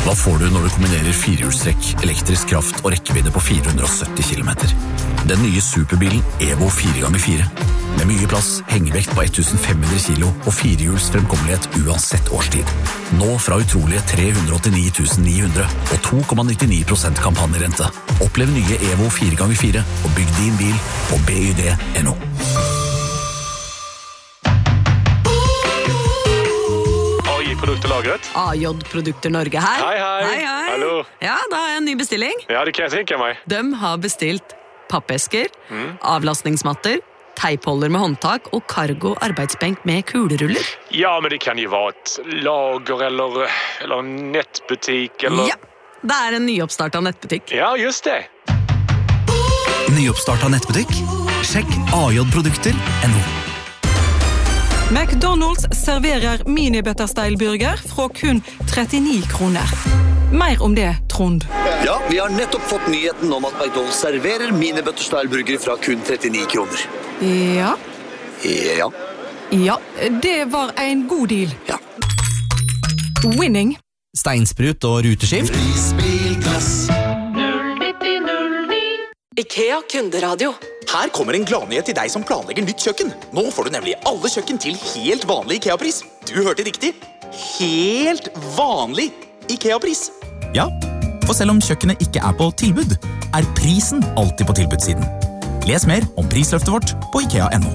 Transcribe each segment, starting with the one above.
Hva får du når du kombinerer firehjulstrekk, elektrisk kraft og rekkevidde på 470 km? Den nye superbilen Evo 4x4. Med mye plass, hengevekt på 1500 kilo og firehjuls fremkommelighet uansett årstid. Nå fra utrolige 389 900 og 2,99% kampanjerente. Opplev nye Evo 4x4 og bygg din bil på BYD.no. Produkterlagret. AJ Produkter Norge her. Hei. Hallo. Ja, da har jeg en ny bestilling. Ja, det kan jeg tenke meg. De har bestilt pappesker, avlastningsmatter, teipholder med håndtak og cargo arbeidsbenk med kuleruller. Ja, men det kan jo være et lager eller nettbutikk eller... Ja, det er en nyoppstartet nettbutikk. Ja, just det. Nyoppstartet nettbutikk? Sjekk ajprodukter.no. McDonald's serverer mini-butterstyle-burger fra kun 39 kroner. Mer om det, Trond. Ja, vi har nettopp fått nyheten om at McDonald's serverer mini-butterstyle-burger fra kun 39 kroner. Ja. Ja. Ja, det var en god deal. Ja. Winning. Steinsprut og ruteskift. IKEA kunderadio. Her kommer en gladnyhet til deg som planlegger nytt kjøkken. Nå får du nemlig alle kjøkken til helt vanlig IKEA-pris. Du hørte riktig. Helt vanlig IKEA-pris. Ja, for selv om kjøkkenet ikke er på tilbud, er prisen alltid på tilbudssiden. Les mer om prisløftet vårt på IKEA.no.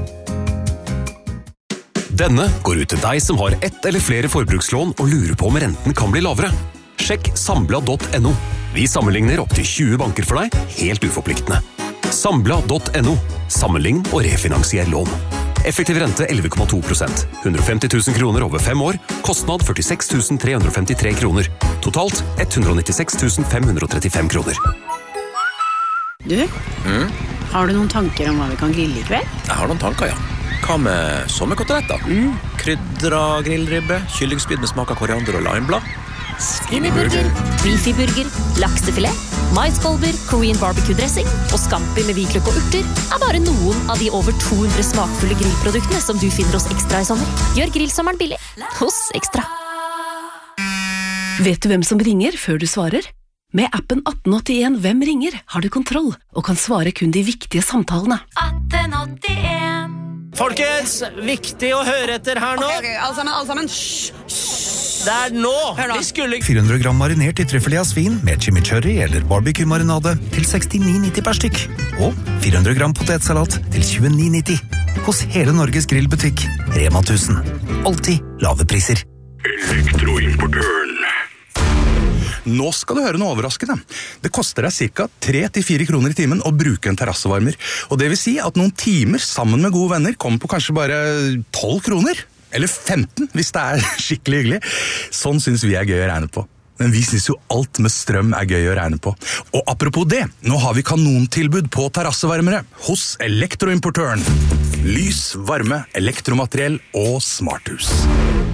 Denne går ut til deg som har ett eller flere forbrukslån og lurer på om renten kan bli lavere. Sjekk Sambla.no. Vi sammenligner opp til 20 banker for deg, helt uforpliktende. Sambla.no. Sammenlign og refinansier lån. Effektiv rente 11,2%. 150 000 kroner over 5 år. Kostnad 46 353 kroner. Totalt 196 535 kroner. Du, har du noen tanker om hva vi kan grille i kveld? Jeg har noen tanker, ja. Hva med sommerkoteletter? Krydra grillribbe, kyllingspyd med smak av koriander og limeblad. Skinnyburger, beefyburger, laksefilet, maiskolber, Korean barbecue-dressing og scampi med hvitløk og urter er bare noen av de over 200 smakfulle grillproduktene som du finner hos Ekstra i sommer. Gjør grillsommeren billig hos Ekstra. Vet du hvem som ringer før du svarer? Med appen 1881 Hvem ringer har du kontroll og kan svare kun de viktige samtalene. 1881. Folkens, viktig å høre etter her nå. Ok, alle sammen. Det er nå. Vi skulle... 400 gram marinert i trüffel av svin med chimichurri eller barbecue-marinade til 69,90 per stykk. Og 400 gram potetsalat til 29,90. Hos hele Norges grillbutikk, Rema 1000. Alltid lave priser. Elektroimportøren. Nå skal du høre noe overraskende. Det koster deg ca. 3-4 kroner i timen å bruke en terrassevarmer. Og det vil si at noen timer sammen med gode venner kommer på kanskje bare 12 kroner. Eller 15, hvis det er skikkelig hyggelig. Sånn synes vi er gøy å regne på. Men vi synes jo alt med strøm er gøy å regne på. Og apropos det, nå har vi kanontilbud på terrassevarmere hos Elektroimportøren. Lys, varme, elektromateriell og smarthus.